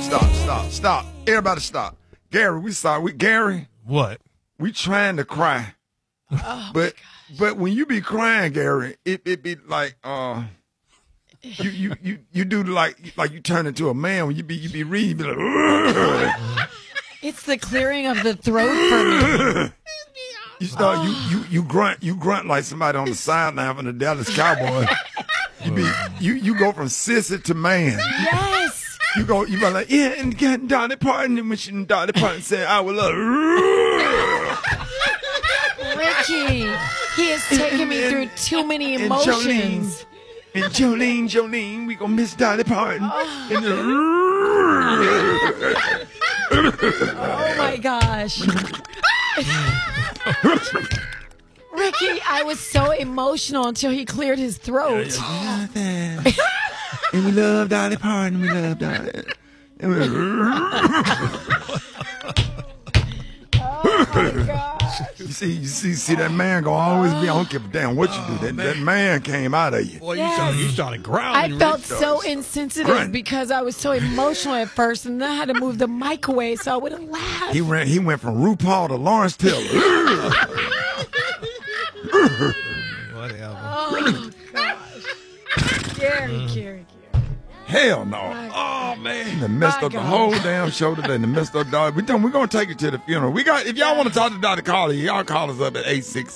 Stop. Everybody stop. Gary, Gary. What? We trying to cry. But when you be crying, Gary, it be like you do like you turn into a man when you be reading, you be like it's the clearing of the throat for me. You start you grunt like somebody on the sideline from the Dallas Cowboys. You go from sissy to man. Yes. You be like, yeah, and getting Dolly Parton, and when Dolly Parton said, I will love Ricky, he has taken me through too many emotions. And Jolene, we gonna miss Dolly Parton. Oh my gosh. Ricky, I was so emotional until he cleared his throat. And we love Dolly Parton. We love Dolly. Oh my gosh. You see that man gonna always be. I don't give a damn what you do. That man came out of you. Boy, Yes. you started growling. I felt so insensitive because I was so emotional at first, and then I had to move the mic away so I wouldn't laugh. He went from RuPaul to Lawrence Taylor. Whatever. Oh gosh. Gary. Hell no. Oh, man. They messed My up the God. whole damn show today. They messed up Dolly. We're gonna take it to the funeral. If y'all want to talk to Dr. Collier, y'all call us up at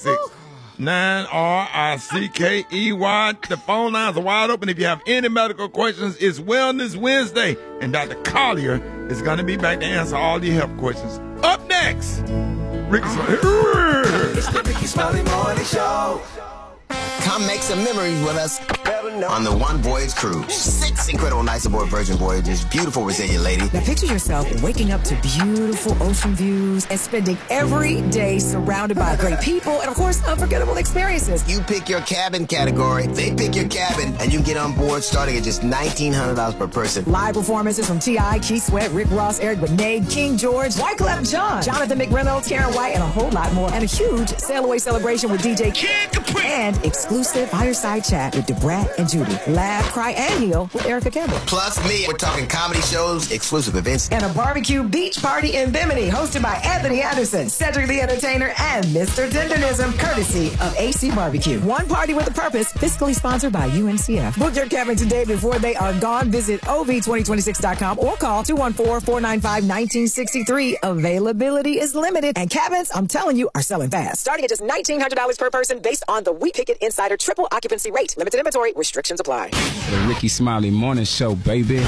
866-9RICKEY. The phone lines are wide open. If you have any medical questions, it's Wellness Wednesday, and Dr. Collier is gonna be back to answer all your health questions. Up next, Ricky Smiley. It's the Ricky Smiley Morning Show. Come make some memories with us on the One Voyage Cruise. 6 incredible nights aboard Virgin Voyages. Beautiful, resilient lady. Now picture yourself waking up to beautiful ocean views and spending every day surrounded by great people and, of course, unforgettable experiences. You pick your cabin category, they pick your cabin, and you can get on board starting at just $1,900 per person. Live performances from T.I., Keith Sweat, Rick Ross, Eric Benet, King George, Wyclef Jean, Jonathan McReynolds, Karen White, and a whole lot more. And a huge sail-away celebration with DJ Kid Capri. And exclusive fireside chat with DeBrat and Judy. Laugh, cry, and heal with Erica Campbell. Plus me, we're talking comedy shows, exclusive events. And a barbecue beach party in Bimini hosted by Anthony Anderson, Cedric the Entertainer, and Mr. Tendernism, courtesy of AC Barbecue. One party with a purpose, fiscally sponsored by UNCF. Book your cabin today before they are gone. Visit ov2026.com or call 214-495-1963. Availability is limited, and cabins, I'm telling you, are selling fast. Starting at just $1,900 per person based on the We Pick It Insider triple occupancy rate. Limited inventory, restrictions apply. The Ricky Smiley Morning Show, baby.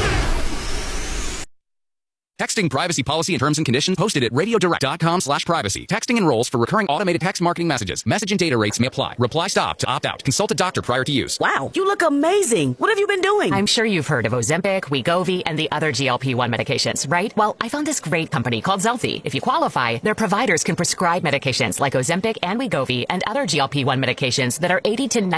Texting privacy policy and terms and conditions posted at radiodirect.com/privacy. Texting enrolls for recurring automated text marketing messages. Message and data rates may apply. Reply stop to opt out. Consult a doctor prior to use. Wow, you look amazing. What have you been doing? I'm sure you've heard of Ozempic, Wegovy, and the other GLP-1 medications, right? Well, I found this great company called Zelfie. If you qualify, their providers can prescribe medications like Ozempic and Wegovy and other GLP-1 medications that are 80 to 90